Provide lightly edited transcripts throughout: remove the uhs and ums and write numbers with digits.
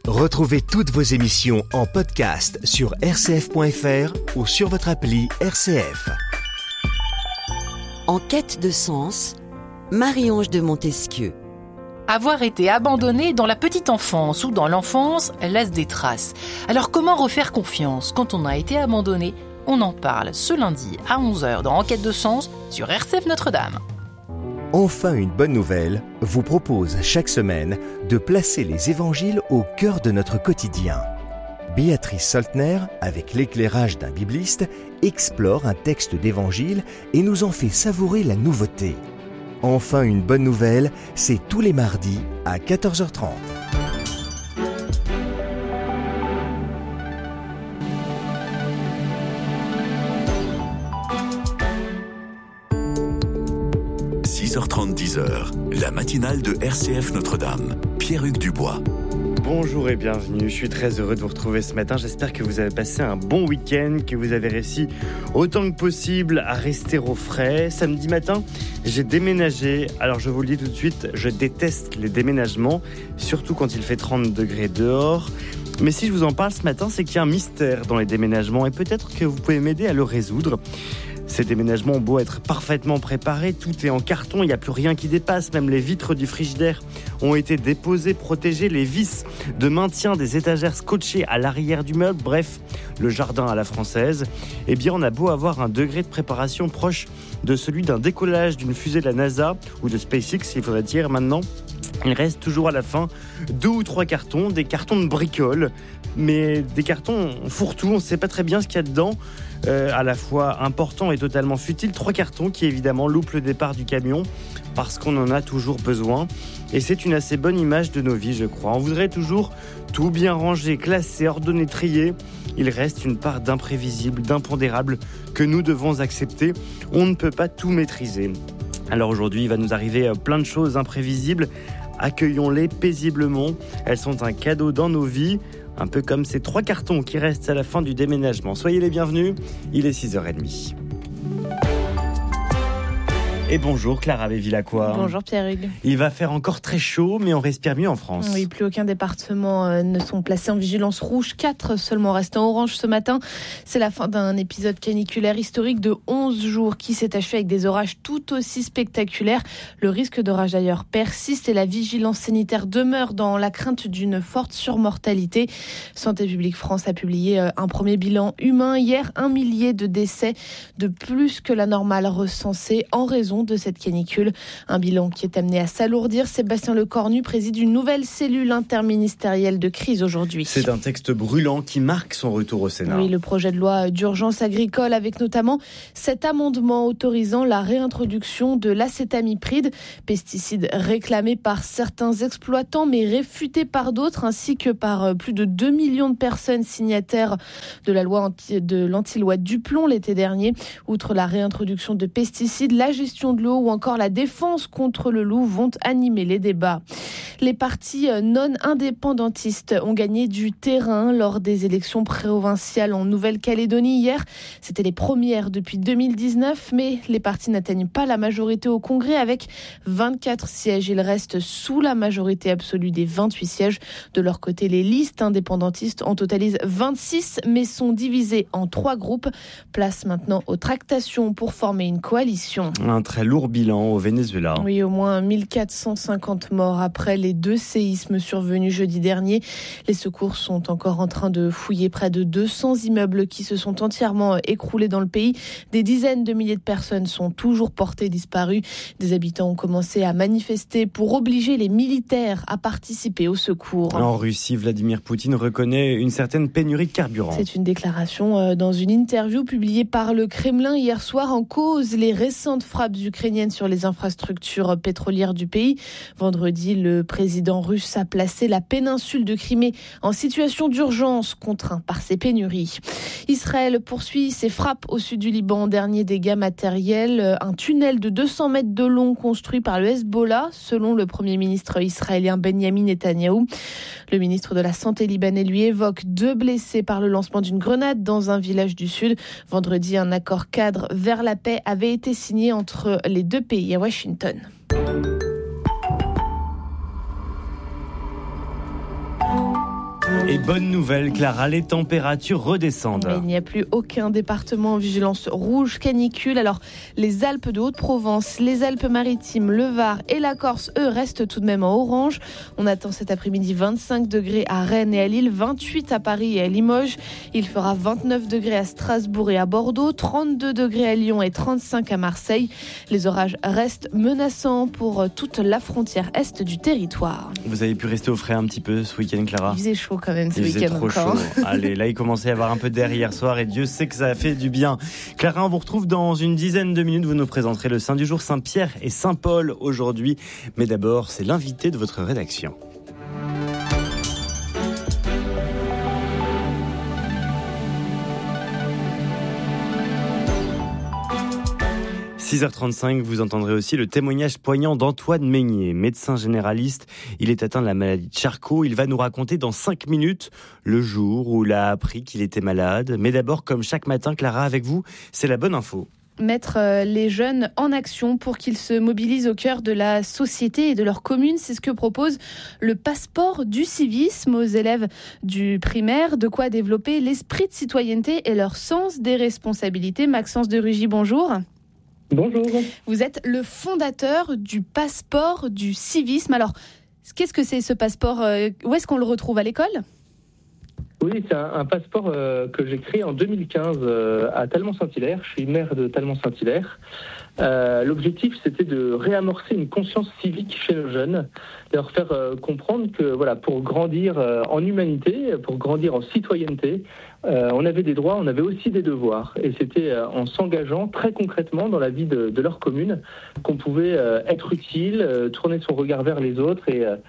Retrouvez toutes vos émissions en podcast sur rcf.fr ou sur votre appli RCF. En quête de sens, Marie-Ange de Montesquieu. Avoir été abandonné dans la petite enfance ou dans l'enfance laisse des traces. Alors comment refaire confiance quand on a été abandonné ? On en parle ce lundi à 11h dans En quête de sens sur RCF Notre-Dame. Enfin une bonne nouvelle vous propose chaque semaine de placer les évangiles au cœur de notre quotidien. Béatrice Soltner, avec l'éclairage d'un bibliste, explore un texte d'évangile et nous en fait savourer la nouveauté. Enfin une bonne nouvelle, c'est tous les mardis à 14h30. – 6h30, 10h, la matinale de RCF Notre-Dame. Pierre-Hugues Dubois. Bonjour et bienvenue, je suis très heureux de vous retrouver ce matin. J'espère que vous avez passé un bon week-end, que vous avez réussi autant que possible à rester au frais. Samedi matin, j'ai déménagé. Alors je vous le dis tout de suite, je déteste les déménagements, surtout quand il fait 30 degrés dehors. Mais si je vous en parle ce matin, c'est qu'il y a un mystère dans les déménagements et peut-être que vous pouvez m'aider à le résoudre. Ces déménagements ont beau être parfaitement préparés, tout est en carton, il n'y a plus rien qui dépasse, même les vitres du frigidaire ont été déposées, protégées, les vis de maintien des étagères scotchées à l'arrière du meuble, bref, le jardin à la française. Eh bien, on a beau avoir un degré de préparation proche de celui d'un décollage d'une fusée de la NASA, ou de SpaceX, il faudrait dire maintenant. Il reste toujours à la fin 2 ou 3 cartons, des cartons de bricoles, mais des cartons fourre-tout, on ne sait pas très bien ce qu'il y a dedans, à la fois important et totalement futile. 3 cartons qui évidemment loupent le départ du camion parce qu'on en a toujours besoin. Et c'est une assez bonne image de nos vies, je crois. On voudrait toujours tout bien ranger, classé, ordonné, trié. Il reste une part d'imprévisible, d'impondérable que nous devons accepter. On ne peut pas tout maîtriser. Alors aujourd'hui, il va nous arriver plein de choses imprévisibles. Accueillons-les paisiblement. Elles sont un cadeau dans nos vies, un peu comme ces 3 cartons qui restent à la fin du déménagement. Soyez les bienvenus, il est 6h30. Et bonjour Clara Bévilacqua. Bonjour Pierre-Hugues. Il va faire encore très chaud, mais on respire mieux en France. Oui, plus aucun département ne sont placés en vigilance rouge. 4 seulement restent en orange ce matin. C'est la fin d'un épisode caniculaire historique de 11 jours qui s'est achevé avec des orages tout aussi spectaculaires. Le risque d'orage d'ailleurs persiste et la vigilance sanitaire demeure dans la crainte d'une forte surmortalité. Santé publique France a publié un premier bilan humain hier. 1 millier de décès de plus que la normale recensée en raison de cette canicule. Un bilan qui est amené à s'alourdir. Sébastien Lecornu préside une nouvelle cellule interministérielle de crise aujourd'hui. C'est un texte brûlant qui marque son retour au Sénat. Oui, le projet de loi d'urgence agricole avec notamment cet amendement autorisant la réintroduction de l'acétamipride, pesticide réclamé par certains exploitants mais réfuté par d'autres, ainsi que par plus de 2 millions de personnes signataires de la loi de l'anti-loi Duplon l'été dernier. Outre la réintroduction de pesticides, la gestion de l'eau ou encore la défense contre le loup vont animer les débats. Les partis non indépendantistes ont gagné du terrain lors des élections provinciales en Nouvelle-Calédonie hier. C'était les premières depuis 2019, mais les partis n'atteignent pas la majorité au Congrès avec 24 sièges. Ils restent sous la majorité absolue des 28 sièges. De leur côté, les listes indépendantistes en totalisent 26, mais sont divisées en 3 groupes. Place maintenant aux tractations pour former une coalition. Un très lourd bilan au Venezuela. Oui, au moins 1450 morts après les 2 séismes survenus jeudi dernier. Les secours sont encore en train de fouiller près de 200 immeubles qui se sont entièrement écroulés dans le pays. Des dizaines de milliers de personnes sont toujours portées disparues. Des habitants ont commencé à manifester pour obliger les militaires à participer au secours. En Russie, Vladimir Poutine reconnaît une certaine pénurie de carburant. C'est une déclaration dans une interview publiée par le Kremlin hier soir. En cause, les récentes frappes ukrainiennes sur les infrastructures pétrolières du pays. Vendredi, le président russe a placé la péninsule de Crimée en situation d'urgence, contraint par ces pénuries. Israël poursuit ses frappes au sud du Liban. Dernier dégât matériel, un tunnel de 200 mètres de long construit par le Hezbollah, selon le premier ministre israélien Benyamin Netanyahou. Le ministre de la Santé libanais lui évoque 2 blessés par le lancement d'une grenade dans un village du sud. Vendredi, un accord cadre vers la paix avait été signé entre les 2 pays à Washington. Et bonne nouvelle, Clara, les températures redescendent. Mais il n'y a plus aucun département en vigilance rouge canicule. Alors, les Alpes de Haute-Provence, les Alpes-Maritimes, le Var et la Corse, eux, restent tout de même en orange. On attend cet après-midi 25 degrés à Rennes et à Lille, 28 à Paris et à Limoges. Il fera 29 degrés à Strasbourg et à Bordeaux, 32 degrés à Lyon et 35 à Marseille. Les orages restent menaçants pour toute la frontière est du territoire. Vous avez pu rester au frais un petit peu ce week-end, Clara ? Il faisait chaud quand même ce week-end. Il faisait trop encore. chaud. Allez, là il commençait à y avoir un peu d'air hier soir et Dieu sait que ça a fait du bien. Clara, on vous retrouve dans une dizaine de minutes. Vous nous présenterez le saint du jour, Saint-Pierre et Saint-Paul aujourd'hui. Mais d'abord, c'est l'invité de votre rédaction. « 6h35, vous entendrez aussi le témoignage poignant d'Antoine Meignier, médecin généraliste. Il est atteint de la maladie de Charcot. Il va nous raconter dans 5 minutes le jour où il a appris qu'il était malade. Mais d'abord, comme chaque matin, Clara, avec vous, c'est la bonne info. Mettre les jeunes en action pour qu'ils se mobilisent au cœur de la société et de leur commune. C'est ce que propose le passeport du civisme aux élèves du primaire. De quoi développer l'esprit de citoyenneté et leur sens des responsabilités. Maxence de Rugy, bonjour. Bonjour. Vous êtes le fondateur du passeport du civisme. Alors, qu'est-ce que c'est ce passeport ? Où est-ce qu'on le retrouve à l'école ? Oui, c'est un passeport que j'ai créé en 2015 à Talmont-Saint-Hilaire. Je suis maire de Talmont-Saint-Hilaire. L'objectif, c'était de réamorcer une conscience civique chez nos jeunes, de leur faire comprendre que voilà, pour grandir en humanité, pour grandir en citoyenneté, on avait des droits, on avait aussi des devoirs. Et c'était en s'engageant très concrètement dans la vie de leur commune qu'on pouvait être utile, tourner son regard vers les autres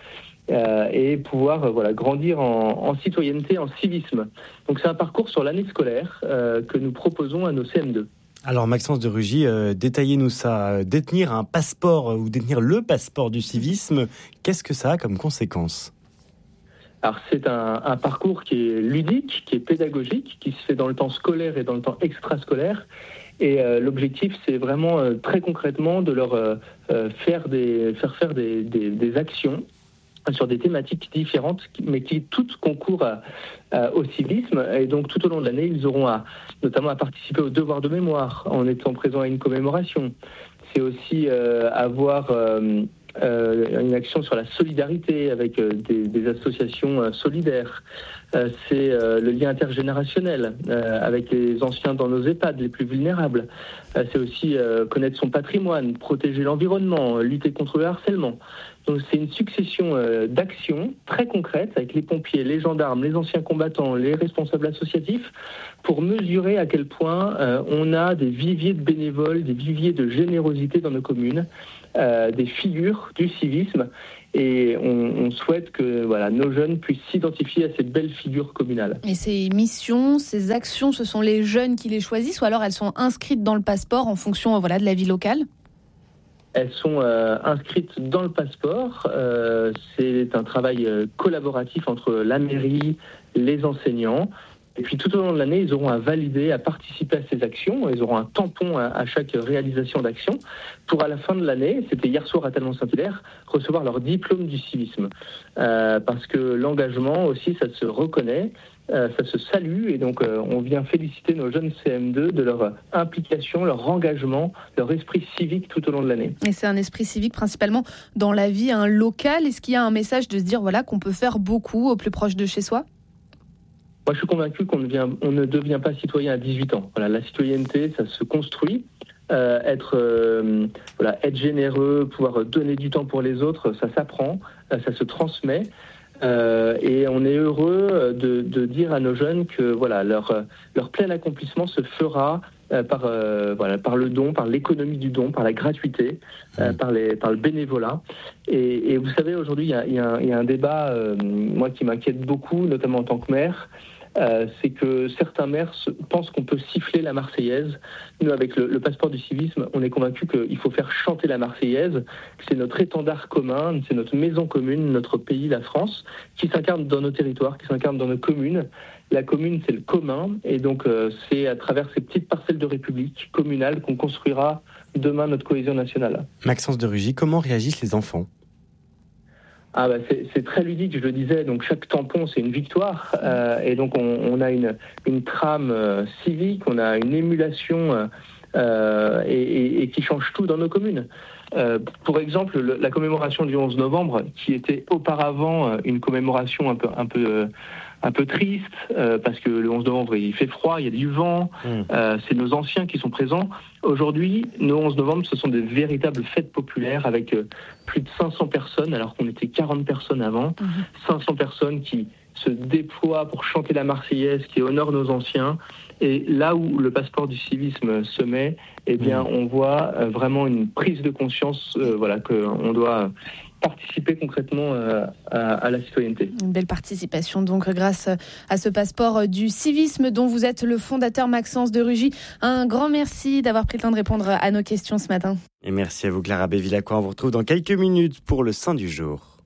et pouvoir grandir en citoyenneté, en civisme. Donc c'est un parcours sur l'année scolaire que nous proposons à nos CM2. Alors Maxence de Rugy, détaillez-nous ça. Détenir un passeport ou détenir le passeport du civisme, qu'est-ce que ça a comme conséquence ? Alors c'est un parcours qui est ludique, qui est pédagogique, qui se fait dans le temps scolaire et dans le temps extrascolaire. Et l'objectif, c'est vraiment très concrètement de leur faire faire des actions sur des thématiques différentes, mais qui toutes concourent au civisme. Et donc, tout au long de l'année, ils auront notamment à participer au devoir de mémoire en étant présents à une commémoration. C'est aussi avoir une action sur la solidarité avec des associations solidaires. C'est le lien intergénérationnel avec les anciens dans nos EHPAD, les plus vulnérables. C'est aussi connaître son patrimoine, protéger l'environnement, lutter contre le harcèlement. Donc c'est une succession d'actions très concrètes avec les pompiers, les gendarmes, les anciens combattants, les responsables associatifs pour mesurer à quel point on a des viviers de bénévoles, des viviers de générosité dans nos communes, des figures du civisme. Et on souhaite que nos jeunes puissent s'identifier à cette belle figure communale. Et ces missions, ces actions, ce sont les jeunes qui les choisissent ou alors elles sont inscrites dans le passeport en fonction de la vie locale ? Elles sont inscrites dans le passeport. C'est un travail collaboratif entre la mairie, les enseignants. Et puis tout au long de l'année, ils auront à valider, à participer à ces actions. Ils auront un tampon à chaque réalisation d'action pour à la fin de l'année, c'était hier soir à Talmont-Saint-Hilaire, recevoir leur diplôme du civisme. Parce que l'engagement aussi, ça se reconnaît, ça se salue. Et donc on vient féliciter nos jeunes CM2 de leur implication, leur engagement, leur esprit civique tout au long de l'année. Et c'est un esprit civique principalement dans la vie locale. Est-ce qu'il y a un message de se dire qu'on peut faire beaucoup au plus proche de chez soi ? Moi, je suis convaincu qu'on ne devient pas citoyen à 18 ans. La citoyenneté, ça se construit. Être généreux, pouvoir donner du temps pour les autres, ça s'apprend, ça se transmet. Et on est heureux de dire à nos jeunes que leur plein accomplissement se fera par le don, par l'économie du don, par la gratuité, par le bénévolat. Et vous savez, aujourd'hui, il y a un débat, moi, qui m'inquiète beaucoup, notamment en tant que maire. C'est que certains maires pensent qu'on peut siffler la Marseillaise. Nous, avec le passeport du civisme, on est convaincus qu'il faut faire chanter la Marseillaise, que c'est notre étendard commun, c'est notre maison commune, notre pays, la France, qui s'incarne dans nos territoires, qui s'incarne dans nos communes. La commune, c'est le commun, et donc c'est à travers ces petites parcelles de République communale qu'on construira demain notre cohésion nationale. Maxence de Rugy, comment réagissent les enfants ? C'est très ludique, je le disais. Donc chaque tampon, c'est une victoire. Et donc on a une trame civique, on a une émulation et qui change tout dans nos communes. Pour exemple, la commémoration du 11 novembre, qui était auparavant une commémoration un peu triste, parce que le 11 novembre, il fait froid, il y a du vent, c'est nos anciens qui sont présents. Aujourd'hui, nos 11 novembre, ce sont des véritables fêtes populaires avec plus de 500 personnes, alors qu'on était 40 personnes avant. 500 personnes qui se déploient pour chanter la Marseillaise, qui honorent nos anciens. Et là où le passeport du civisme se met, eh bien, on voit vraiment une prise de conscience, qu'on doit participer concrètement à la citoyenneté. Une belle participation donc grâce à ce passeport du civisme dont vous êtes le fondateur, Maxence de Rugy. Un grand merci d'avoir pris le temps de répondre à nos questions ce matin. Et merci à vous Clara Bevilacqua. On vous retrouve dans quelques minutes pour le Saint du jour.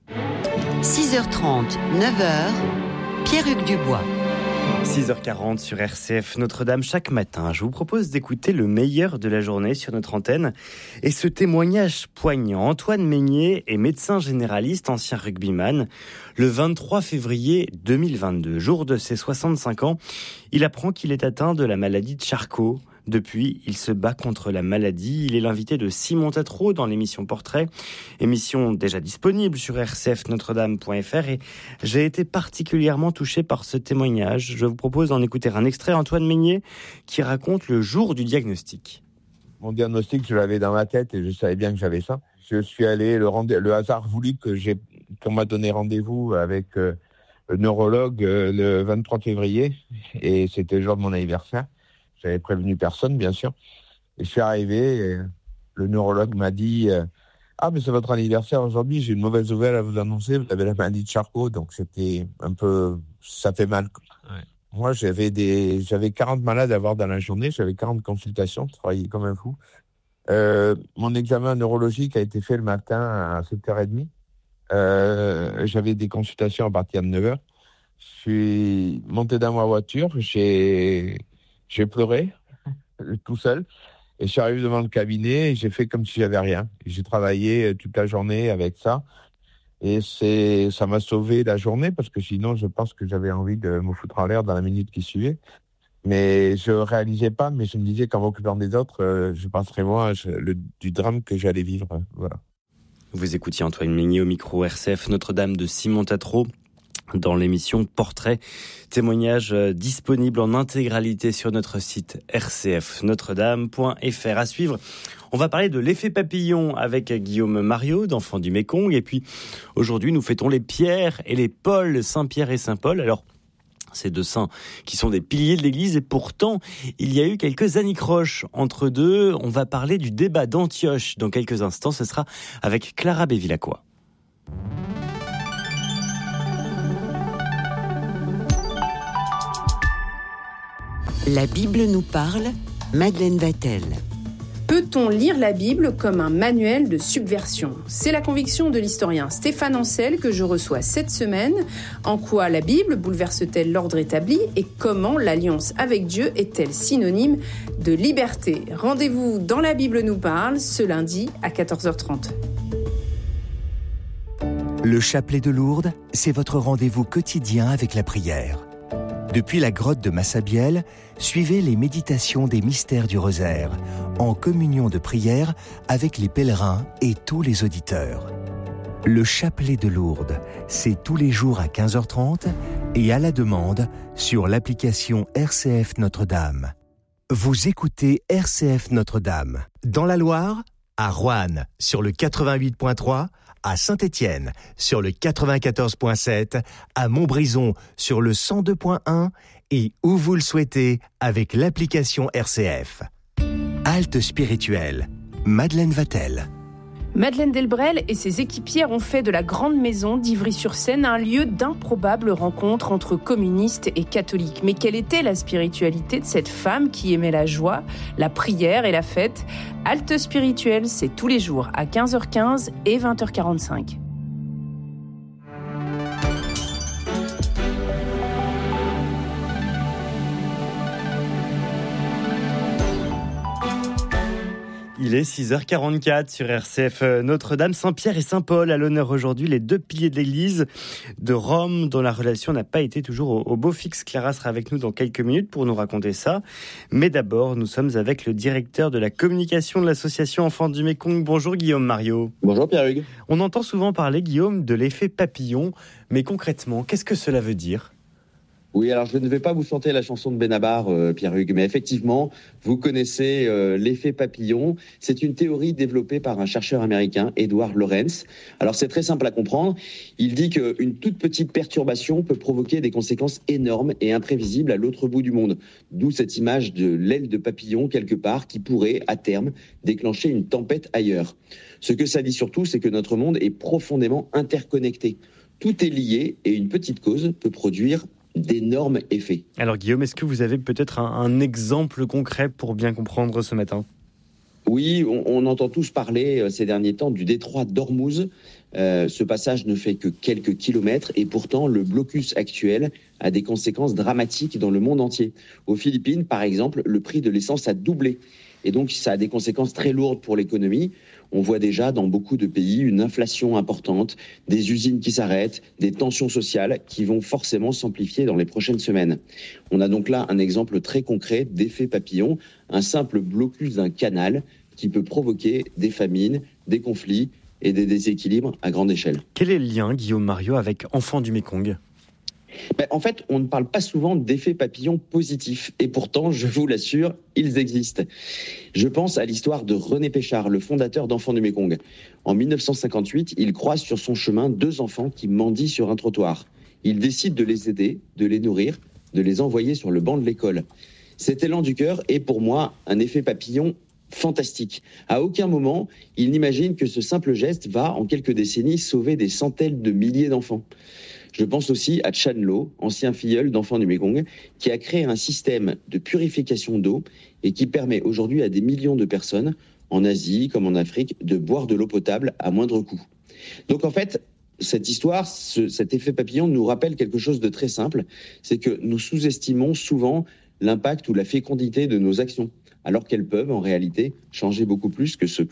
6h30, 9h, Pierre-Hugues Dubois. 6h40 sur RCF Notre-Dame. Chaque matin, je vous propose d'écouter le meilleur de la journée sur notre antenne. Et ce témoignage poignant, Antoine Meignet est médecin généraliste, ancien rugbyman. Le 23 février 2022, jour de ses 65 ans, il apprend qu'il est atteint de la maladie de Charcot. Depuis, il se bat contre la maladie. Il est l'invité de Simon Tatro dans l'émission Portrait, émission déjà disponible sur rcfnotredame.fr. Et j'ai été particulièrement touché par ce témoignage. Je vous propose d'en écouter un extrait. Antoine Meignet qui raconte le jour du diagnostic. Mon diagnostic, je l'avais dans ma tête et je savais bien que j'avais ça. Je suis allé, le hasard voulut qu'on m'a donné rendez-vous avec le neurologue le 23 février et c'était le jour de mon anniversaire. J'avais prévenu personne, bien sûr. Et je suis arrivé, et le neurologue m'a dit mais c'est votre anniversaire aujourd'hui, j'ai une mauvaise nouvelle à vous annoncer, vous avez la maladie de Charcot. Donc c'était un peu... ça fait mal. Ouais. Moi, j'avais 40 malades à voir dans la journée, j'avais 40 consultations, je travaillais comme un fou. Mon examen neurologique a été fait le matin à 7h30. J'avais des consultations à partir de 9h. Je suis monté dans ma voiture, j'ai pleuré, tout seul, et je suis arrivé devant le cabinet et j'ai fait comme si j'avais rien. J'ai travaillé toute la journée avec ça, et ça m'a sauvé la journée, parce que sinon, je pense que j'avais envie de me foutre en l'air dans la minute qui suivait. Mais je réalisais pas, mais je me disais qu'en m'occupant des autres, je penserais moi du drame que j'allais vivre. Voilà. Vous écoutiez Antoine Meignet au micro RCF Notre-Dame de Simon Tatro. Dans l'émission Portrait, témoignage disponible en intégralité sur notre site rcfnotredame.fr. À suivre, on va parler de l'effet papillon avec Guillaume Mariot d'Enfants du Mékong. Et puis, aujourd'hui, nous fêtons les Pierre et les Paul, Saint-Pierre et Saint-Paul. Alors, ces deux saints qui sont des piliers de l'Église, et pourtant, il y a eu quelques anicroches entre deux. On va parler du débat d'Antioche dans quelques instants. Ce sera avec Clara Bevilacqua. La Bible nous parle, Madeleine Vatel. Peut-on lire la Bible comme un manuel de subversion ? C'est la conviction de l'historien Stéphane Ancel que je reçois cette semaine. En quoi la Bible bouleverse-t-elle l'ordre établi et comment l'alliance avec Dieu est-elle synonyme de liberté ? Rendez-vous dans La Bible nous parle ce lundi à 14h30. Le chapelet de Lourdes, c'est votre rendez-vous quotidien avec la prière. Depuis la grotte de Massabielle, suivez les méditations des mystères du rosaire, en communion de prière avec les pèlerins et tous les auditeurs. Le chapelet de Lourdes, c'est tous les jours à 15h30 et à la demande sur l'application RCF Notre-Dame. Vous écoutez RCF Notre-Dame. Dans la Loire, à Roanne, sur le 88.3, à Saint-Étienne, sur le 94.7, à Montbrison, sur le 102.1 et où vous le souhaitez avec l'application RCF. Halte spirituelle, Madeleine Vatel. Madeleine Delbrel et ses équipières ont fait de la Grande Maison d'Ivry-sur-Seine un lieu d'improbables rencontres entre communistes et catholiques. Mais quelle était la spiritualité de cette femme qui aimait la joie, la prière et la fête ? Halte spirituelle, c'est tous les jours à 15h15 et 20h45. Il Il est 6h44 sur RCF Notre-Dame. Saint-Pierre et Saint-Paul à l'honneur aujourd'hui, les deux piliers de l'église de Rome dont la relation n'a pas été toujours au beau fixe. Clara sera avec nous dans quelques minutes pour nous raconter ça. Mais d'abord, nous sommes avec le directeur de la communication de l'association Enfants du Mékong. Bonjour Guillaume Mariot. Bonjour Pierre-Hugues. On entend souvent parler, Guillaume, de l'effet papillon. Mais concrètement, qu'est-ce que cela veut dire ? Oui, alors je ne vais pas vous chanter la chanson de Benabar, Pierre-Hugues, mais effectivement, vous connaissez l'effet papillon. C'est une théorie développée par un chercheur américain, Edward Lorenz. Alors c'est très simple à comprendre. Il dit qu'une toute petite perturbation peut provoquer des conséquences énormes et imprévisibles à l'autre bout du monde. D'où cette image de l'aile de papillon quelque part qui pourrait, à terme, déclencher une tempête ailleurs. Ce que ça dit surtout, c'est que notre monde est profondément interconnecté. Tout est lié et une petite cause peut produire d'énormes effets. Alors Guillaume, est-ce que vous avez peut-être un exemple concret pour bien comprendre ce matin ? Oui, on entend tous parler ces derniers temps du détroit d'Ormuz. Ce passage ne fait que quelques kilomètres et pourtant le blocus actuel a des conséquences dramatiques dans le monde entier. Aux Philippines, par exemple, le prix de l'essence a doublé et donc ça a des conséquences très lourdes pour l'économie. On voit déjà dans beaucoup de pays une inflation importante, des usines qui s'arrêtent, des tensions sociales qui vont forcément s'amplifier dans les prochaines semaines. On a donc là un exemple très concret d'effet papillon, un simple blocus d'un canal qui peut provoquer des famines, des conflits et des déséquilibres à grande échelle. Quel est le lien, Guillaume Mariot, avec Enfants du Mékong ? En fait, on ne parle pas souvent d'effets papillons positifs. Et pourtant, je vous l'assure, ils existent. Je pense à l'histoire de René Péchard, le fondateur d'Enfants du Mékong. En 1958, il croise sur son chemin 2 enfants qui mendient sur un trottoir. Il décide de les aider, de les nourrir, de les envoyer sur le banc de l'école. Cet élan du cœur est pour moi un effet papillon fantastique. À aucun moment, il n'imagine que ce simple geste va, en quelques décennies, sauver des centaines de milliers d'enfants. Je pense aussi à Chan Lo, ancien filleul d'Enfants du Mékong, qui a créé un système de purification d'eau et qui permet aujourd'hui à des millions de personnes, en Asie comme en Afrique, de boire de l'eau potable à moindre coût. Donc en fait, cette histoire, cet effet papillon nous rappelle quelque chose de très simple, c'est que nous sous-estimons souvent l'impact ou la fécondité de nos actions, alors qu'elles peuvent en réalité changer beaucoup plus que ce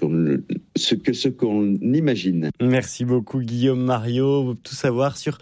qu'on imagine. Merci beaucoup Guillaume Mariot. Tout savoir sur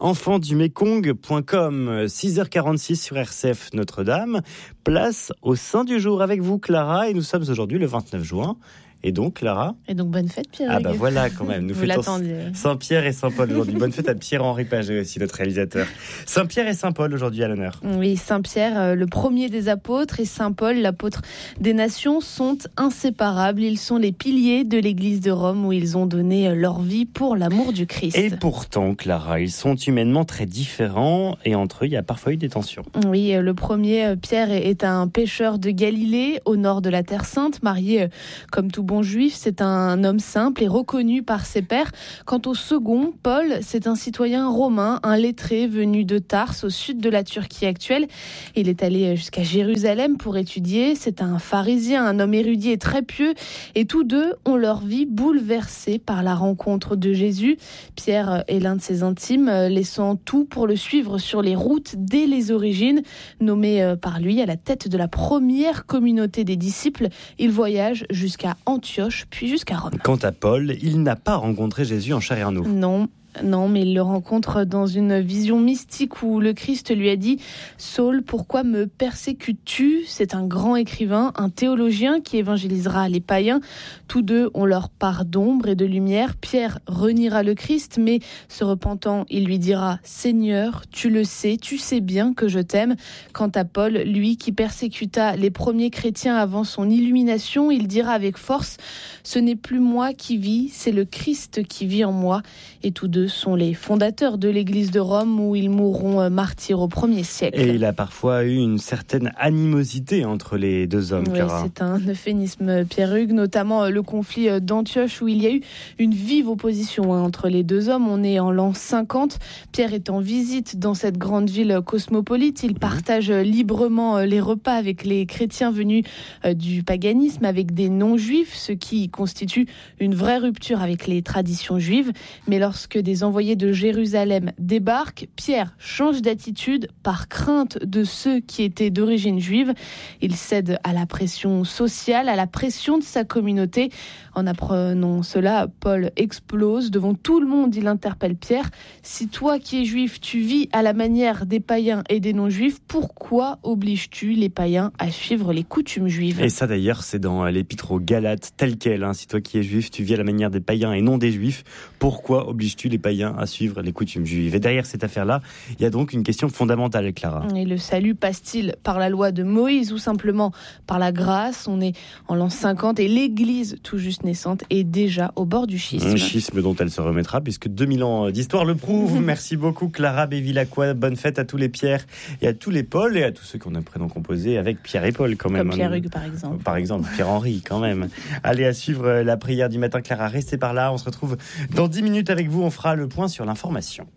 enfantsdumekong.com. 6h46 sur RCF Notre-Dame. Place au Saint du jour avec vous Clara et nous sommes aujourd'hui le 29 juin. Et donc, Clara ? Et donc, bonne fête, Pierre. Ah bah voilà, quand même. Nous fêtons Saint-Pierre et Saint-Paul aujourd'hui. Bonne fête à Pierre-Henri Paget aussi, notre réalisateur. Saint-Pierre et Saint-Paul aujourd'hui à l'honneur. Oui, Saint-Pierre, le premier des apôtres, et Saint-Paul, l'apôtre des nations, sont inséparables. Ils sont les piliers de l'église de Rome où ils ont donné leur vie pour l'amour du Christ. Et pourtant, Clara, ils sont humainement très différents et entre eux, il y a parfois eu des tensions. Oui, le premier, Pierre, est un pêcheur de Galilée, au nord de la Terre Sainte, marié comme tout bon juif, c'est un homme simple et reconnu par ses pairs. Quant au second, Paul, c'est un citoyen romain, un lettré venu de Tarse, au sud de la Turquie actuelle. Il est allé jusqu'à Jérusalem pour étudier. C'est un pharisien, un homme érudit et très pieux. Et tous deux ont leur vie bouleversée par la rencontre de Jésus. Pierre est l'un de ses intimes, laissant tout pour le suivre sur les routes dès les origines. Nommé par lui à la tête de la première communauté des disciples, il voyage jusqu'à Antioche, puis jusqu'à Rome. Quant à Paul, il n'a pas rencontré Jésus en chair et en eau. Non, mais il le rencontre dans une vision mystique où le Christ lui a dit « Saul, pourquoi me persécutes-tu » C'est un grand écrivain, un théologien qui évangélisera les païens. Tous deux ont leur part d'ombre et de lumière. Pierre reniera le Christ, mais se repentant, il lui dira « Seigneur, tu le sais, tu sais bien que je t'aime ». Quant à Paul, lui qui persécuta les premiers chrétiens avant son illumination, il dira avec force « Ce n'est plus moi qui vis, c'est le Christ qui vit en moi ». Et tous deux sont les fondateurs de l'église de Rome où ils mourront martyrs au 1er siècle. Et il a parfois eu une certaine animosité entre les deux hommes. Oui, c'est un euphémisme, Pierre-Hugues, notamment le conflit d'Antioche où il y a eu une vive opposition entre les deux hommes. On est en l'an 50. Pierre est en visite dans cette grande ville cosmopolite. Il partage librement les repas avec les chrétiens venus du paganisme, avec des non-juifs, ce qui constitue une vraie rupture avec les traditions juives. Mais lorsque des Les envoyés de Jérusalem débarquent. Pierre change d'attitude par crainte de ceux qui étaient d'origine juive. Il cède à la pression sociale, à la pression de sa communauté. En apprenant cela, Paul explose. Devant tout le monde, il interpelle Pierre. « Si toi qui es juif, tu vis à la manière des païens et des non-juifs, pourquoi obliges-tu les païens à suivre les coutumes juives ?» Et ça d'ailleurs, c'est dans l'épître aux Galates, tel quel. Si toi qui es juif, tu vis à la manière des païens et non des juifs, pourquoi obliges-tu les païens à suivre les coutumes juives ? Et derrière cette affaire-là, il y a donc une question fondamentale, Clara. Et le salut passe-t-il par la loi de Moïse ou simplement par la grâce ? On est en l'an 50 et l'Église, tout juste naissante, est déjà au bord du schisme. Un schisme dont elle se remettra puisque 2000 ans d'histoire le prouvent. Merci beaucoup Clara Bévilacqua. Bonne fête à tous les Pierre et à tous les Paul et à tous ceux qu'on a prénom composé avec Pierre et Paul quand même. Comme Pierre Hugues par exemple. Par exemple, Pierre-Henri quand même. Allez, à suivre la prière du matin. Clara, restez par là. On se retrouve dans 10 minutes avec vous. On fera le point sur l'information.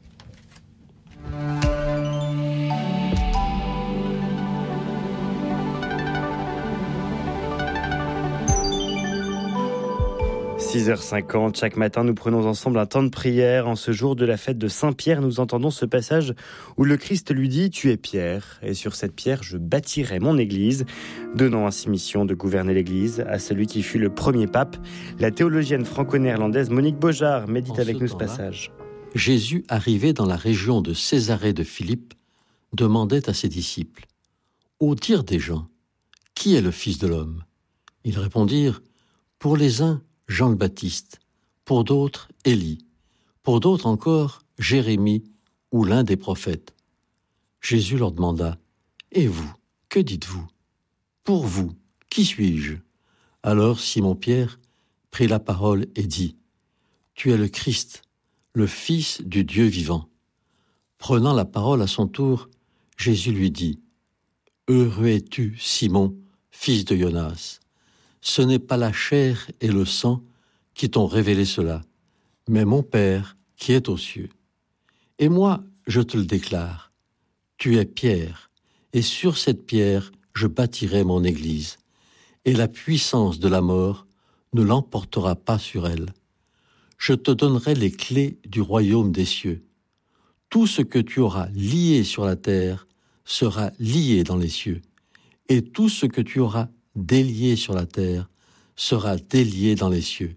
« 6h50, chaque matin, nous prenons ensemble un temps de prière. En ce jour de la fête de Saint-Pierre, nous entendons ce passage où le Christ lui dit « Tu es Pierre, et sur cette pierre, je bâtirai mon église », donnant ainsi mission de gouverner l'église à celui qui fut le premier pape. La théologienne franco-néerlandaise Monique Beaujard médite avec nous ce passage. Jésus, arrivé dans la région de Césarée de Philippe, demandait à ses disciples « Au dire des gens, qui est le Fils de l'homme ?» Ils répondirent « Pour les uns, Jean le Baptiste, pour d'autres, Élie, pour d'autres encore, Jérémie ou l'un des prophètes. » Jésus leur demanda « Et vous, que dites-vous ? Pour vous, qui suis-je » Alors Simon-Pierre prit la parole et dit « Tu es le Christ, le Fils du Dieu vivant. » Prenant la parole à son tour, Jésus lui dit « Heureux es-tu, Simon, fils de Jonas. Ce n'est pas la chair et le sang qui t'ont révélé cela, mais mon Père qui est aux cieux. Et moi, je te le déclare, tu es Pierre, et sur cette pierre, je bâtirai mon église, et la puissance de la mort ne l'emportera pas sur elle. Je te donnerai les clés du royaume des cieux. Tout ce que tu auras lié sur la terre sera lié dans les cieux, et tout ce que tu auras délié sur la terre sera délié dans les cieux.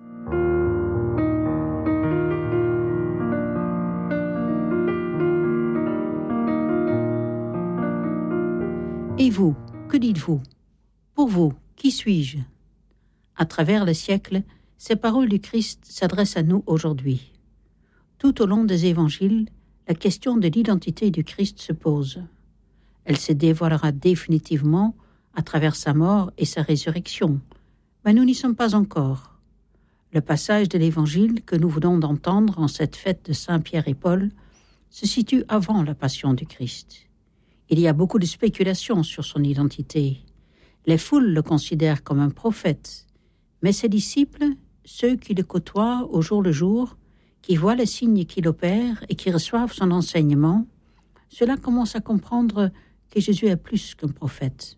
Et vous, que dites-vous ? Pour vous, qui suis-je ? À travers les siècles, ces paroles du Christ s'adressent à nous aujourd'hui. Tout au long des évangiles, la question de l'identité du Christ se pose. Elle se dévoilera définitivement à travers sa mort et sa résurrection. Mais nous n'y sommes pas encore. Le passage de l'Évangile que nous venons d'entendre en cette fête de Saint-Pierre et Paul se situe avant la passion du Christ. Il y a beaucoup de spéculations sur son identité. Les foules le considèrent comme un prophète, mais ses disciples, ceux qui le côtoient au jour le jour, qui voient les signes qu'il opère et qui reçoivent son enseignement, ceux-là commencent à comprendre que Jésus est plus qu'un prophète.